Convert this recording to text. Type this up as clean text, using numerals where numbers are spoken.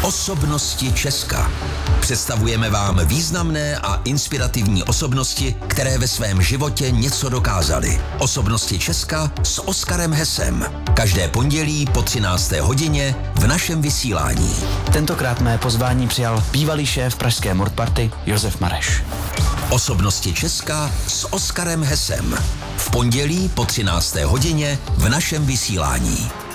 Osobnosti Česka. Představujeme vám významné a inspirativní osobnosti, které ve svém životě něco dokázaly. Osobnosti Česka s Oskarem Hesem. Každé pondělí po 13. hodině v našem vysílání. Tentokrát mé pozvání přijal bývalý šéf pražské Mordparty Josef Mareš. Osobnosti Česka s Oskarem Hesem. V pondělí po 13. hodině v našem vysílání.